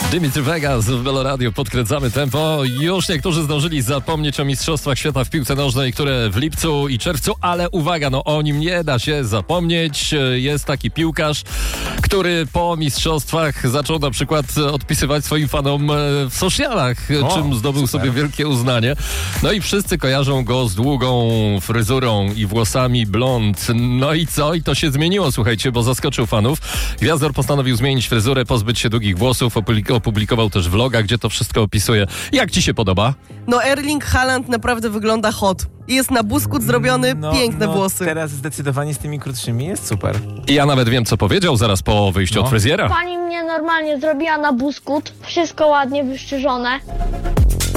Dimitri Vegas w Meloradio, podkręcamy tempo. Już niektórzy zdążyli zapomnieć o Mistrzostwach Świata w piłce nożnej, które w lipcu i czerwcu, ale uwaga, o nim nie da się zapomnieć. Jest taki piłkarz, który po mistrzostwach zaczął na przykład odpisywać swoim fanom w socialach, czym zdobył sobie wielkie uznanie. No i wszyscy kojarzą go z długą fryzurą i włosami blond. No i co? I to się zmieniło, słuchajcie, bo zaskoczył fanów. Gwiazdor postanowił zmienić fryzurę, pozbyć się długich włosów, opublikował też vloga, gdzie to wszystko opisuje. Jak ci się podoba? No Erling Haaland naprawdę wygląda hot. Jest na buskut zrobiony, piękne włosy. Teraz zdecydowanie z tymi krótszymi jest super. I ja nawet wiem, co powiedział zaraz po wyjściu od fryzjera. Pani mnie normalnie zrobiła na buskut, wszystko ładnie wyszczyżone.